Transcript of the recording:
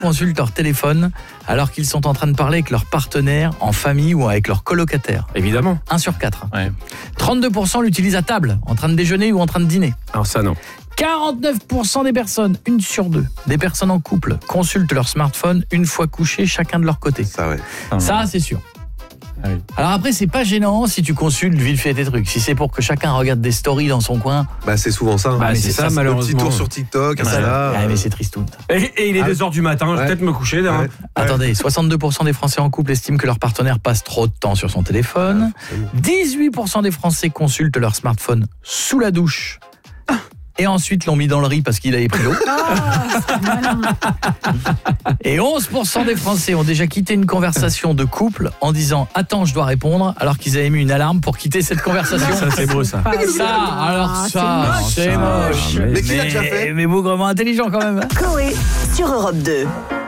consultent leur téléphone alors qu'ils sont en train de parler avec leur partenaire, en famille ou avec leur colocataire. Évidemment. 1 sur 4. Ouais. 32% l'utilisent à table, en train de déjeuner ou en train de dîner. Alors ça, non. 49% des personnes, 1 sur 2, des personnes en couple, consultent leur smartphone une fois couchés, chacun de leur côté. Ça, ouais. Ça, c'est sûr. Ah oui. Alors après, c'est pas gênant si tu consultes vite fait tes trucs. Si c'est pour que chacun regarde des stories dans son coin, Bah, c'est souvent ça. Bah, mais c'est ça, Le petit malheureusement. tour sur TikTok, ça, Insta. ouais, mais c'est tristoun. Et il est 2h du matin, je vais Ouais. peut-être me coucher. Là. Ouais. Attendez, 62% des Français en couple estiment que leur partenaire passe trop de temps sur son téléphone. 18% des Français consultent leur smartphone sous la douche. Et ensuite l'ont mis dans le riz parce qu'il avait pris l'eau. Et 11% des Français ont déjà quitté une conversation de couple en disant « Attends, je dois répondre » alors qu'ils avaient mis une alarme pour quitter cette conversation. Ça, c'est beau, ça. Ça, alors ça, c'est moche. Mais qui l'a déjà fait Mais bougrement intelligent quand même. Coé sur Europe 2.